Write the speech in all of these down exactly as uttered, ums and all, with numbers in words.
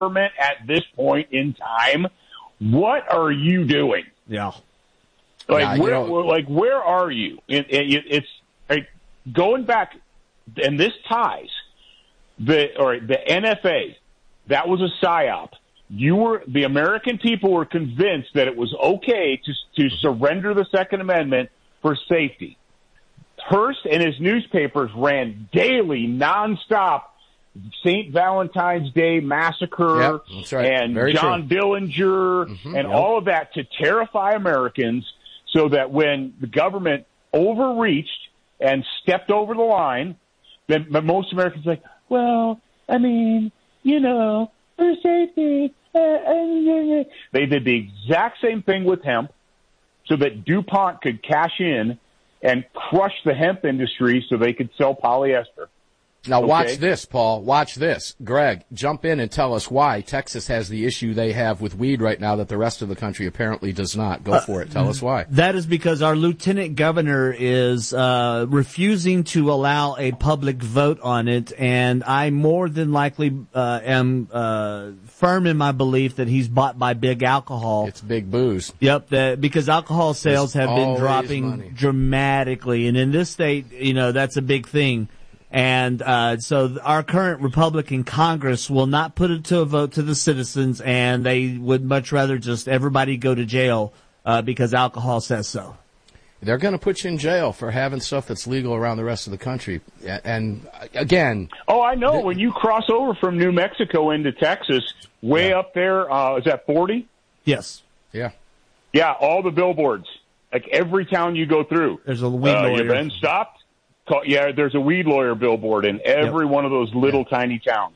government at this point in time, what are you doing? Yeah. Like, yeah, where, you know, like, where are you? It, it, it's like, going back, and this ties the, or the N F A. That was a psyop. You were, the American people were convinced that it was okay to, to surrender the Second Amendment for safety. Hearst and his newspapers ran daily, nonstop, Saint Valentine's Day Massacre, yep, that's right. and Very John true. Dillinger, mm-hmm, and yep. all of that to terrify Americans so that when the government overreached and stepped over the line, then most Americans are like, well, I mean, you know, for safety. Uh, uh, they did the exact same thing with hemp so that DuPont could cash in and crush the hemp industry so they could sell polyester. Now, okay? Watch this, Paul. Watch this. Greg, jump in and tell us why Texas has the issue they have with weed right now that the rest of the country apparently does not. Go for it. Tell us why. That is because our lieutenant governor is uh refusing to allow a public vote on it, and I more than likely uh am uh firm in my belief that he's bought by big alcohol. It's big booze. Yep, that, because alcohol sales There's have been always dropping money. dramatically, and in this state, you know, that's a big thing. And uh so our current Republican Congress will not put it to a vote to the citizens, and they would much rather just everybody go to jail uh because alcohol says so. They're going to put you in jail for having stuff that's legal around the rest of the country. And again, oh, I know. The, when you cross over from New Mexico into Texas, way yeah. up there, uh, is that forty? Yes. Yeah. Yeah, all the billboards. Like every town you go through. There's a weed uh, lawyer. You've been stopped. Call, yeah, there's a weed lawyer billboard in every yep. one of those little yeah. tiny towns.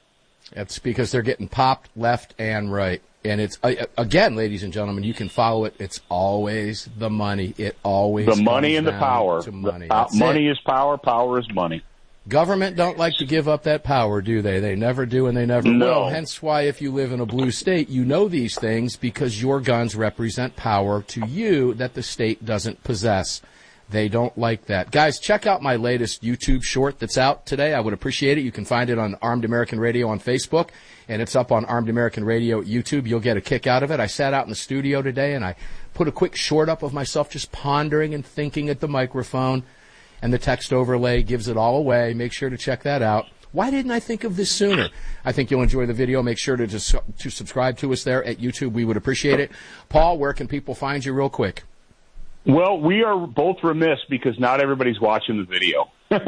It's because they're getting popped left and right. And it's, uh, again, ladies and gentlemen, you can follow it. It's always the money. It always The money and the power. To money the, uh, money it. is power. Power is money. Government don't like to give up that power, do they? They never do, and they never no. will. Hence why if you live in a blue state, you know these things because your guns represent power to you that the state doesn't possess. They don't like that. Guys, check out my latest YouTube short that's out today. I would appreciate it. You can find it on Armed American Radio on Facebook, and it's up on Armed American Radio at YouTube. You'll get a kick out of it. I sat out in the studio today, and I put a quick short up of myself just pondering and thinking at the microphone, and the text overlay gives it all away. Make sure to check that out. Why didn't I think of this sooner? I think you'll enjoy the video. Make sure to, just, to subscribe to us there at YouTube. We would appreciate it. Paul, where can people find you real quick? Well, we are both remiss because not everybody's watching the video.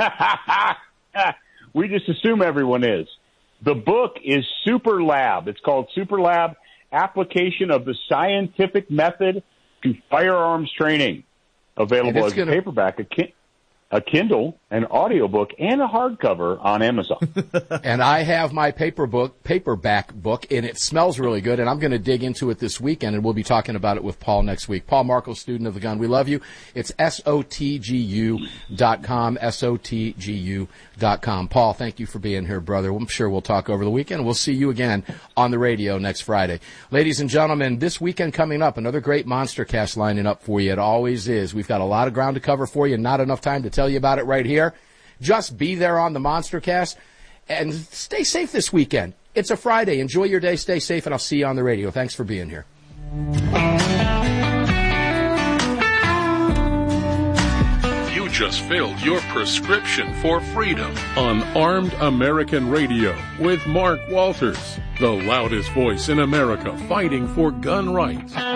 We just assume everyone is. The book is Super Lab. It's called Super Lab, Application of the Scientific Method to Firearms Training. Available as a gonna... paperback, a, ki- a Kindle, an audiobook, and a hardcover on Amazon. And I have my paper book, paperback book, and it smells really good, and I'm going to dig into it this weekend, and we'll be talking about it with Paul next week. Paul Markel, student of the gun. We love you. It's S O T G U dot com, S O T G U dot com. Paul, thank you for being here, brother. I'm sure we'll talk over the weekend. We'll see you again on the radio next Friday. Ladies and gentlemen, this weekend coming up, another great Monster Cast lining up for you. It always is. We've got a lot of ground to cover for you, not enough time to tell you about it right here. Just be there on the Monster Cast and stay safe this weekend. It's a Friday. Enjoy your day. Stay safe, and I'll see you on the radio. Thanks for being here. You just filled your prescription for freedom on Armed American Radio with Mark Walters, the loudest voice in America fighting for gun rights.